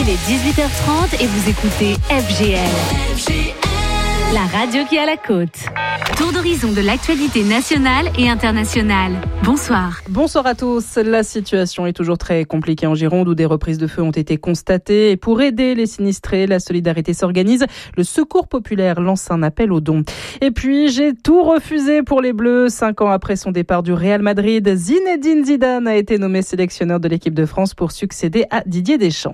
Il est 18h30 et vous écoutez FGL. La radio qui a la côte. Tour d'horizon de l'actualité nationale et internationale. Bonsoir. Bonsoir à tous. La situation est toujours très compliquée en Gironde où des reprises de feu ont été constatées. Et pour aider les sinistrés, la solidarité s'organise. Le Secours populaire lance un appel aux dons. Et puis, j'ai tout refusé pour les Bleus. 5 ans après son départ du Real Madrid, Zinedine Zidane a été nommé sélectionneur de l'équipe de France pour succéder à Didier Deschamps.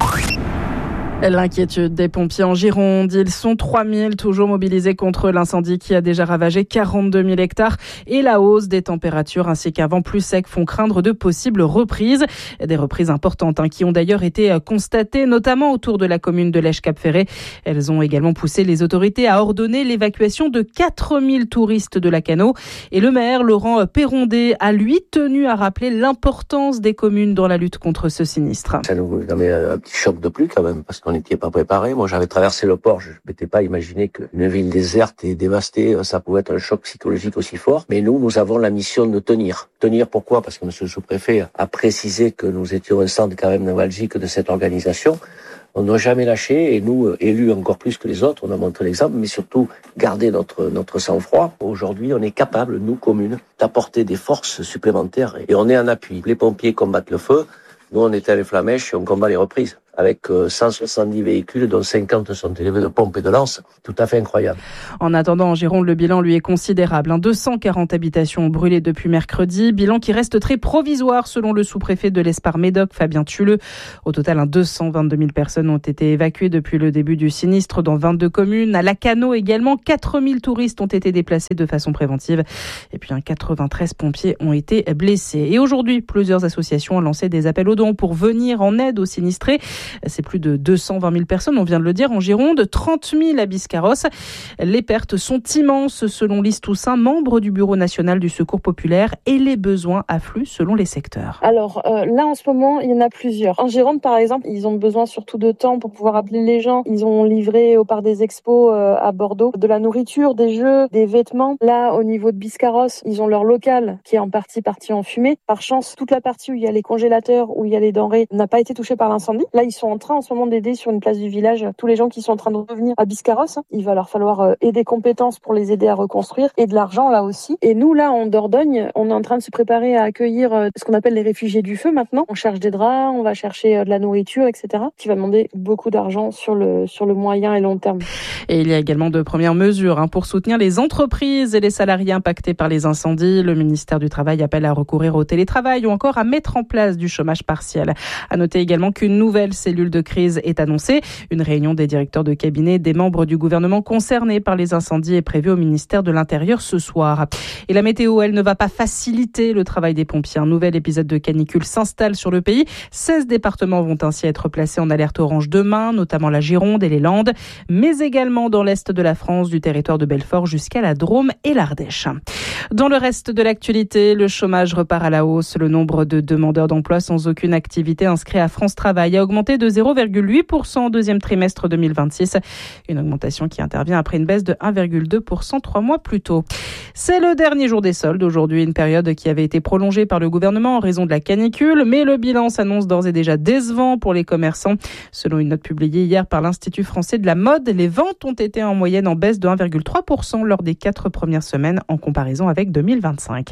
L'inquiétude des pompiers en Gironde. Ils sont 3000 toujours mobilisés contre l'incendie qui a déjà ravagé 42 000 hectares et la hausse des températures ainsi qu'un vent plus sec font craindre de possibles reprises. Des reprises importantes qui ont d'ailleurs été constatées, notamment autour de la commune de Lèche-Cap-Ferré. Elles ont également poussé les autorités à ordonner l'évacuation de 4000 touristes de Lacanau. Et le maire, Laurent Perrondet, a lui tenu à rappeler l'importance des communes dans la lutte contre ce sinistre. Ça nous met un petit choc de plus quand même, parce qu'on n'était pas préparé. Moi, j'avais traversé le port, je ne m'étais pas imaginé qu'une ville déserte et dévastée, ça pouvait être un choc psychologique aussi fort. Mais nous avons la mission de tenir. Tenir pourquoi ? Parce que M. le sous-préfet a précisé que nous étions un centre quand même névralgique de cette organisation. On n'a jamais lâché et nous, élus encore plus que les autres, on a montré l'exemple, mais surtout garder notre sang-froid. Aujourd'hui, on est capable, nous, communes, d'apporter des forces supplémentaires et on est en appui. Les pompiers combattent le feu. Nous, on était à les Flamèches et on combat les reprises avec 170 véhicules, dont 50 sont élevés de pompes et de lances. Tout à fait incroyable. En attendant, en Gironde, le bilan, lui, est considérable. 240 habitations ont brûlé depuis mercredi. Bilan qui reste très provisoire, selon le sous-préfet de l'Espar-Médoc, Fabien Tulleux. Au total, 222 000 personnes ont été évacuées depuis le début du sinistre dans 22 communes. À Lacanau également, 4000 touristes ont été déplacés de façon préventive. Et puis, 93 pompiers ont été blessés. Et aujourd'hui, plusieurs associations ont lancé des appels aux dons pour venir en aide aux sinistrés. C'est plus de 220 000 personnes, on vient de le dire, en Gironde, 30 000 à Biscarrosse. Les pertes sont immenses, selon Lise Toussaint, membre du Bureau national du Secours populaire, et les besoins affluent selon les secteurs. Alors là, en ce moment, il y en a plusieurs. En Gironde, par exemple, ils ont besoin surtout de temps pour pouvoir appeler les gens. Ils ont livré au parc des expos à Bordeaux de la nourriture, des jeux, des vêtements. Là, au niveau de Biscarrosse, ils ont leur local qui est en partie en fumée. Par chance, toute la partie où il y a les congélateurs, où il y a les denrées, n'a pas été touchée par l'incendie. Là, ils sont en train en ce moment d'aider sur une place du village tous les gens qui sont en train de revenir à Biscarrosse. Il va leur falloir des compétences pour les aider à reconstruire et de l'argent là aussi. Et nous, là, en Dordogne, on est en train de se préparer à accueillir ce qu'on appelle les réfugiés du feu maintenant. On cherche des draps, on va chercher de la nourriture, etc. qui va demander beaucoup d'argent sur le moyen et long terme. Et il y a également de premières mesures pour soutenir les entreprises et les salariés impactés par les incendies. Le ministère du Travail appelle à recourir au télétravail ou encore à mettre en place du chômage partiel. À noter également qu'une nouvelle cellule de crise est annoncée. Une réunion des directeurs de cabinet des membres du gouvernement concernés par les incendies est prévue au ministère de l'Intérieur ce soir. Et la météo, elle ne va pas faciliter le travail des pompiers. Un nouvel épisode de canicule s'installe sur le pays. 16 départements vont ainsi être placés en alerte orange demain, notamment la Gironde et les Landes, mais également dans l'est de la France, du territoire de Belfort jusqu'à la Drôme et l'Ardèche. Dans le reste de l'actualité, le chômage repart à la hausse. Le nombre de demandeurs d'emploi sans aucune activité inscrits à France Travail a augmenté de 0,8% au deuxième trimestre 2026. Une augmentation qui intervient après une baisse de 1,2% 3 mois plus tôt. C'est le dernier jour des soldes. Aujourd'hui, une période qui avait été prolongée par le gouvernement en raison de la canicule, mais le bilan s'annonce d'ores et déjà décevant pour les commerçants. Selon une note publiée hier par l'Institut français de la mode, les ventes ont été en moyenne en baisse de 1,3% lors des 4 premières semaines en comparaison avec 2025.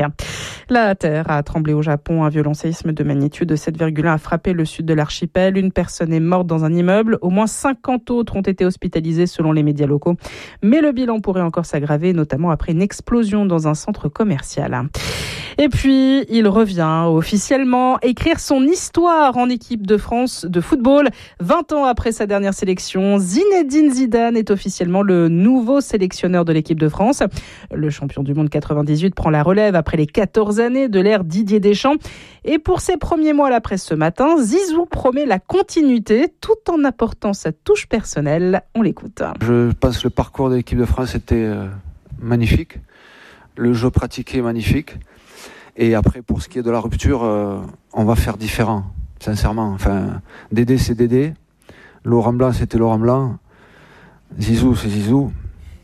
La terre a tremblé au Japon. Un violent séisme de magnitude 7,1 a frappé le sud de l'archipel. Une personne est morte dans un immeuble. Au moins 50 autres ont été hospitalisés selon les médias locaux. Mais le bilan pourrait encore s'aggraver, notamment après une explosion dans un centre commercial. Et puis, il revient officiellement écrire son histoire en équipe de France de football. 20 ans après sa dernière sélection, Zinedine Zidane est officiellement le nouveau sélectionneur de l'équipe de France. Le champion du monde 98 prend la relève après les 14 années de l'ère Didier Deschamps. Et pour ses premiers mots à la presse ce matin, Zizou promet la continuité tout en apportant sa touche personnelle. On l'écoute. Je pense que le parcours de l'équipe de France était magnifique. Le jeu pratiqué est magnifique. Et après, pour ce qui est de la rupture, on va faire différent, sincèrement. Enfin, Dédé, c'est Dédé. Laurent Blanc, c'était Laurent Blanc. Zizou, c'est Zizou.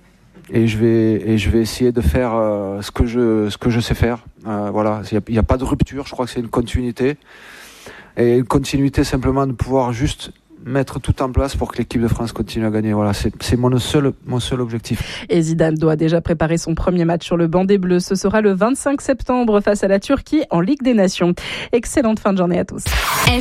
Et je vais essayer de faire ce que je sais faire. Voilà, il n'y a pas de rupture, je crois que c'est une continuité. Et une continuité simplement de pouvoir juste mettre tout en place pour que l'équipe de France continue à gagner. Voilà, c'est mon seul objectif. Et Zidane doit déjà préparer son premier match sur le banc des Bleus. Ce sera le 25 septembre face à la Turquie en Ligue des Nations. Excellente fin de journée à tous.